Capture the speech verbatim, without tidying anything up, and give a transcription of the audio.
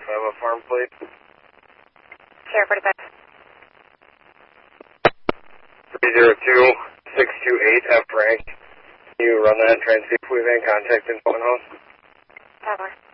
a farm plate. Sierra forty-five. three zero two, six two eight F rank. Can you run that and try and see if we have any contact in phone house? Tower.